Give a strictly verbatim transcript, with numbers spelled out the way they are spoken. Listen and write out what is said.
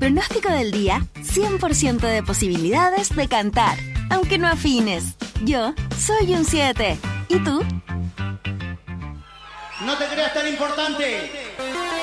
Pronóstico del día, cien por ciento de posibilidades de cantar, aunque no afines. Yo soy un siete. ¿Y tú? No te creas tan importante.